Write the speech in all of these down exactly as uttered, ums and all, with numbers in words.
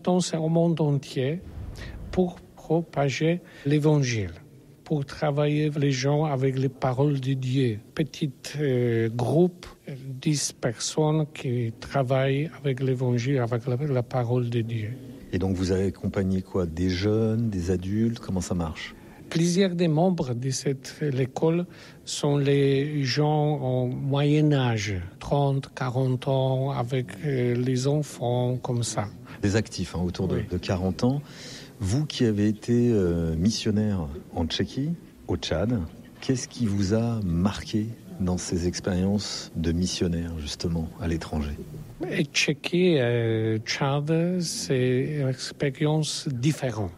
Dans le monde entier pour propager l'évangile, pour travailler les gens avec les paroles de Dieu. Petit euh, groupe, dix personnes qui travaillent avec l'évangile, avec la, la parole de Dieu. Et donc vous avez accompagné quoi? Des jeunes, des adultes? Comment ça marche? Plusieurs des membres de cette école sont les gens au moyen âge, trente, quarante ans, avec euh, les enfants, comme ça. Des actifs, hein, autour de, oui. de quarante ans. Vous qui avez été euh, missionnaire en Tchéquie, au Tchad, qu'est-ce qui vous a marqué dans ces expériences de missionnaire, justement, à l'étranger? Et Tchéquie et Tchad, c'est une expérience différente.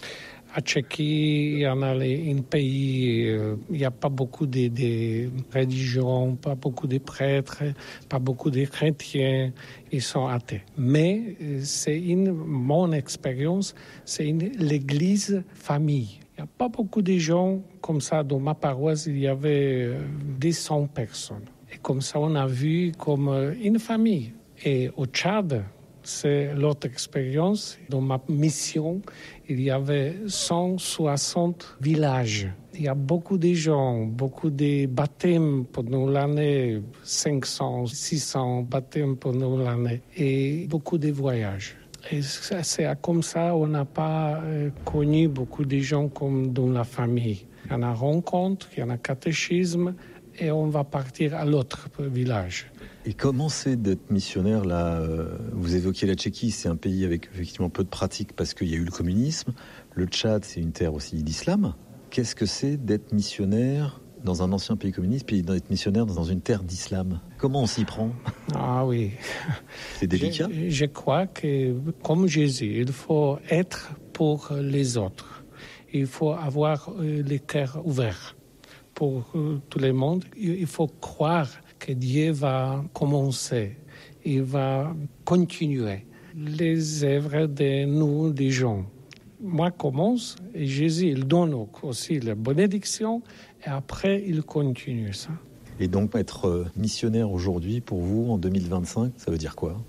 À Tchéquie, il y en a un pays, euh, il n'y a pas beaucoup de, de religions, pas beaucoup de prêtres, pas beaucoup de chrétiens, ils sont athées. Mais c'est une, mon expérience, c'est une, l'église famille. Il n'y a pas beaucoup de gens comme ça. Dans ma paroisse, il y avait deux cents personnes. Et comme ça, on a vu comme une famille. Et au Tchad, c'est l'autre expérience. Dans ma mission, il y avait cent soixante villages. Il y a beaucoup de gens, beaucoup de baptêmes pendant l'année, cinq cents, six cents baptêmes pendant l'année, et beaucoup de voyages. Et c'est comme ça on n'a pas connu beaucoup de gens comme dans la famille. Il y en a rencontre, il y en a catéchisme, et on va partir à l'autre village. Et comment c'est d'être missionnaire là? Vous évoquiez la Tchéquie, c'est un pays avec effectivement peu de pratiques parce qu'il y a eu le communisme. Le Tchad, c'est une terre aussi d'islam. Qu'est-ce que c'est d'être missionnaire dans un ancien pays communiste puis d'être missionnaire dans une terre d'islam? Comment on s'y prend? Ah oui. C'est délicat? Je, je crois que, comme Jésus, il faut être pour les autres. Il faut avoir le cœur ouvert pour tout le monde. Il faut croire que Dieu va commencer, il va continuer les œuvres de nous, des gens. Moi, commence, et Jésus, il donne aussi la bénédiction, et après, il continue ça. Et donc, être missionnaire aujourd'hui, pour vous, en deux mille vingt-cinq, ça veut dire quoi?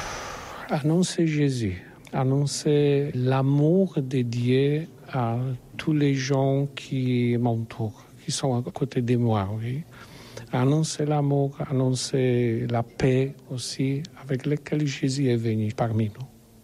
Annoncer Jésus, annoncer l'amour de Dieu à tous les gens qui m'entourent, qui sont à côté de moi, oui. Annoncer l'amour, annoncer la paix aussi, avec laquelle Jésus est venu parmi nous.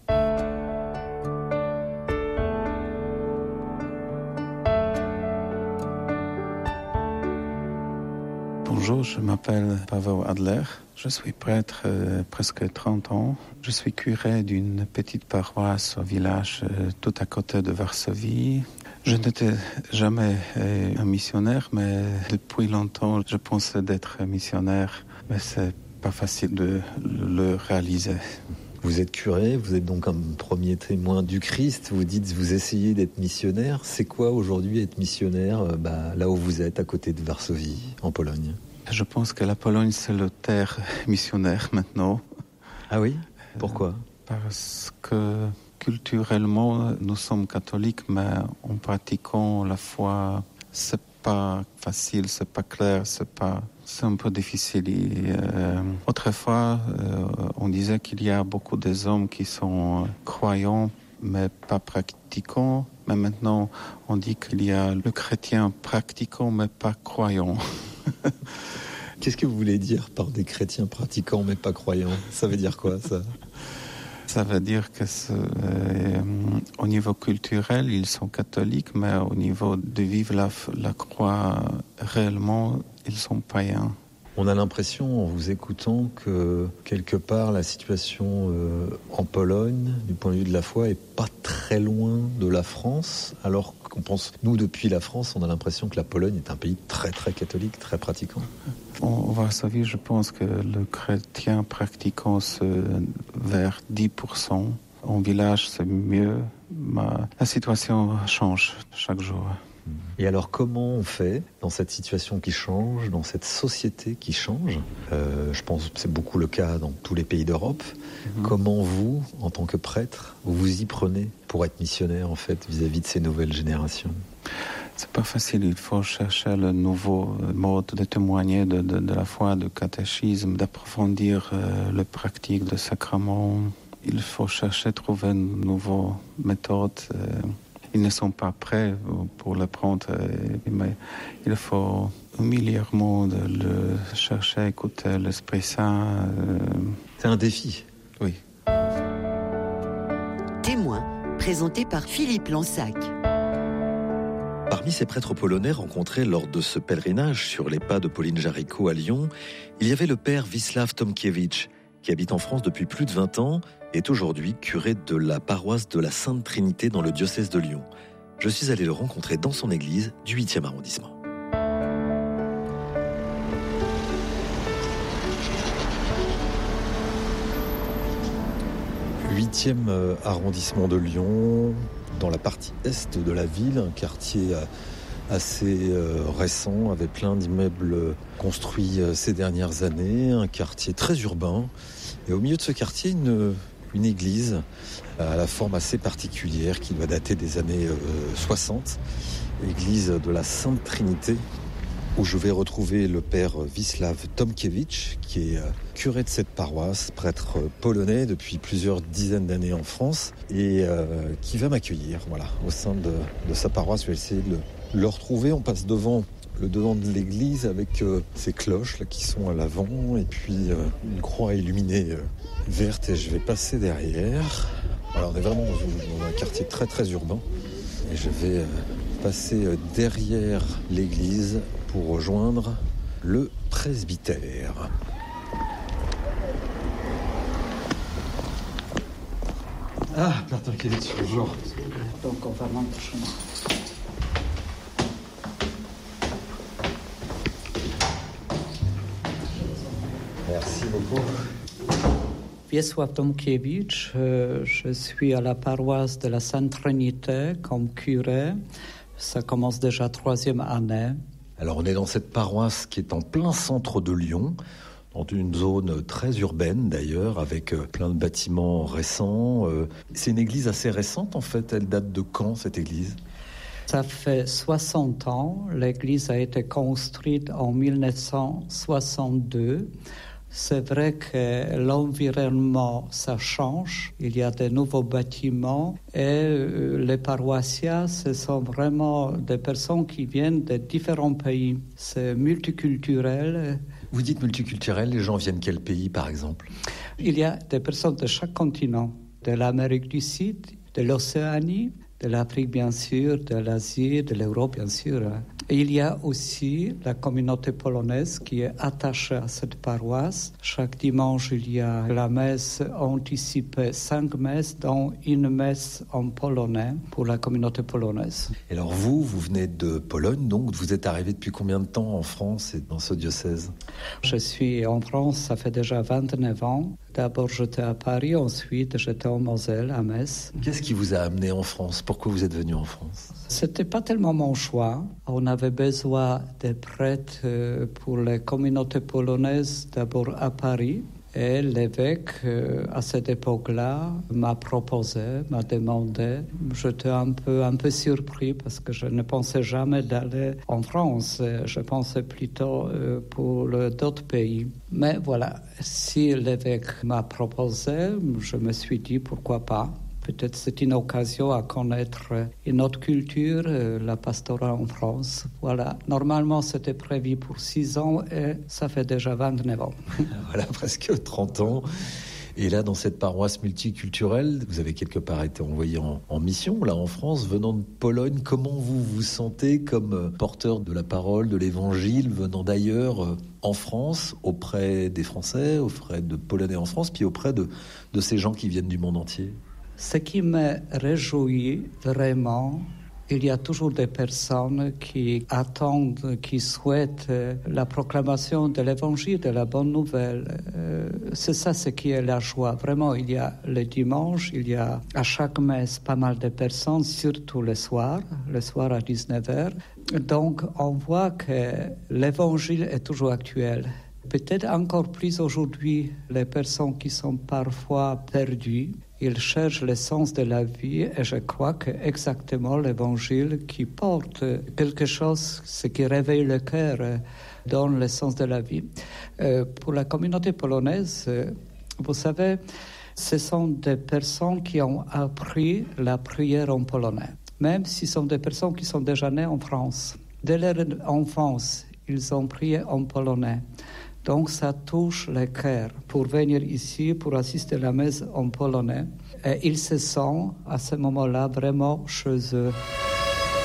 Bonjour, je m'appelle Pavel Adler. Je suis prêtre euh, presque trente ans. Je suis curé d'une petite paroisse au village euh, tout à côté de Varsovie. Je n'étais jamais euh, un missionnaire, mais depuis longtemps, je pensais d'être missionnaire. Mais c'est pas facile de le réaliser. Vous êtes curé, vous êtes donc un premier témoin du Christ. Vous dites, vous essayez d'être missionnaire. C'est quoi aujourd'hui être missionnaire bah, là où vous êtes, à côté de Varsovie, en Pologne? Je pense que la Pologne, c'est le terre missionnaire maintenant. Ah oui? Pourquoi? Parce que culturellement, nous sommes catholiques, mais en pratiquant la foi, c'est pas facile, c'est pas clair, c'est pas, c'est un peu difficile. Et, euh, autrefois, euh, on disait qu'il y a beaucoup des hommes qui sont croyants, mais pas pratiquants. Mais maintenant, on dit qu'il y a le chrétien pratiquant, mais pas croyant. Qu'est-ce que vous voulez dire par des chrétiens pratiquants, mais pas croyants? Ça veut dire quoi, ça? Ça veut dire que euh, au niveau culturel, ils sont catholiques, mais au niveau de vivre la, la croix réellement, ils sont païens. On a l'impression, en vous écoutant, que quelque part, la situation euh, en Pologne, du point de vue de la foi, est pas très loin de la France, alors qu'on pense, nous, depuis la France, on a l'impression que la Pologne est un pays très, très catholique, très pratiquant. En Varsovie, je pense que le chrétien pratiquant, c'est vers dix pour cent. En village, c'est mieux. Mais la situation change chaque jour. Et alors, comment on fait dans cette situation qui change, dans cette société qui change? euh, Je pense que c'est beaucoup le cas dans tous les pays d'Europe. Mmh. Comment vous, en tant que prêtre, vous vous y prenez pour être missionnaire, en fait, vis-à-vis de ces nouvelles générations? C'est pas facile, il faut chercher le nouveau mode de témoigner de, de, de la foi, de catéchisme, d'approfondir euh, les pratiques de sacrement. il faut chercher, trouver une nouvelle méthode. Ils ne sont pas prêts pour l'apprendre, mais il faut régulièrement de le chercher, écouter l'Esprit Saint. C'est un défi. Oui. Témoin, présenté par Philippe Lansac. Parmi ces prêtres polonais rencontrés lors de ce pèlerinage sur les pas de Pauline Jaricot à Lyon, il y avait le père Wisław Tomkiewicz, qui habite en France depuis plus de vingt ans et est aujourd'hui curé de la paroisse de la Sainte Trinité dans le diocèse de Lyon. Je suis allé le rencontrer dans son église du huitième arrondissement. huitième arrondissement de Lyon, dans la partie est de la ville, un quartier assez récent avec plein d'immeubles construits ces dernières années, un quartier très urbain. Et au milieu de ce quartier, une, une église à la forme assez particulière qui doit dater des années soixante, église de la Sainte Trinité, où je vais retrouver le père Wisław Tomkiewicz, qui est curé de cette paroisse, prêtre polonais depuis plusieurs dizaines d'années en France, et euh, qui va m'accueillir voilà, au sein de, de sa paroisse. Je vais essayer de le, le retrouver. On passe devant le devant de l'église avec euh, ces cloches là, qui sont à l'avant, et puis euh, une croix illuminée euh, verte, et je vais passer derrière. Alors on est vraiment dans, dans un quartier très très urbain, et je vais euh, passer euh, derrière l'église pour rejoindre le presbytère. Ah, Père Tomkiewicz, bonjour. Donc on va monter chemin. Merci beaucoup. Wisław Tomkiewicz, euh, je suis à la paroisse de la Sainte Trinité comme curé. Ça commence déjà troisième année. Alors on est dans cette paroisse qui est en plein centre de Lyon, dans une zone très urbaine d'ailleurs, avec plein de bâtiments récents. C'est une église assez récente en fait, elle date de quand cette église ? Ça fait soixante ans, l'église a été construite en dix-neuf cent soixante-deux. C'est vrai que l'environnement, ça change. Il y a de nouveaux bâtiments et les paroissiens, ce sont vraiment des personnes qui viennent de différents pays. C'est multiculturel. Vous dites multiculturel, les gens viennent quel pays par exemple ? Il y a des personnes de chaque continent, de l'Amérique du Sud, de l'Océanie, de l'Afrique bien sûr, de l'Asie, de l'Europe bien sûr. Et il y a aussi la communauté polonaise qui est attachée à cette paroisse. Chaque dimanche, il y a la messe anticipée, cinq messes, dont une messe en polonais pour la communauté polonaise. Et alors vous, vous venez de Pologne, donc vous êtes arrivé depuis combien de temps en France et dans ce diocèse ? Je suis en France, ça fait déjà vingt-neuf ans. D'abord, j'étais à Paris, ensuite j'étais en Moselle, à Metz. Qu'est-ce qui vous a amené en France ? Pourquoi vous êtes venu en France ? C'était pas tellement mon choix. On avait besoin de prêtres pour les communautés polonaises, d'abord à Paris. Et l'évêque, à cette époque-là, m'a proposé, m'a demandé. J'étais un peu, un peu surpris parce que je ne pensais jamais d'aller en France. Je pensais plutôt pour d'autres pays. Mais voilà, si l'évêque m'a proposé, je me suis dit pourquoi pas. Peut-être c'est une occasion à connaître une autre culture, la pastorale en France. Voilà, normalement c'était prévu pour six ans et ça fait déjà vingt-neuf ans. Voilà, presque trente ans. Et là, dans cette paroisse multiculturelle, vous avez quelque part été envoyé en, en mission, là en France, venant de Pologne. Comment vous vous sentez comme porteur de la parole, de l'évangile, venant d'ailleurs en France, auprès des Français, auprès de Polonais en France, puis auprès de, de ces gens qui viennent du monde entier ? Ce qui me réjouit vraiment, il y a toujours des personnes qui attendent, qui souhaitent la proclamation de l'évangile, de la bonne nouvelle. C'est ça ce qui est la joie. Vraiment, il y a le dimanche, il y a à chaque messe pas mal de personnes, surtout le soir, le soir à dix-neuf heures. Donc, on voit que l'évangile est toujours actuel. Peut-être encore plus aujourd'hui, les personnes qui sont parfois perdues, ils cherchent le sens de la vie et je crois que exactement l'évangile qui porte quelque chose, ce qui réveille le cœur, donne le sens de la vie. Euh, pour la communauté polonaise, vous savez, Ce sont des personnes qui ont appris la prière en polonais, même si ce sont des personnes qui sont déjà nées en France. Dès leur enfance, ils ont prié en polonais. Donc ça touche le cœur pour venir ici, pour assister à la messe en polonais. Et ils se sentent à ce moment-là vraiment chez eux.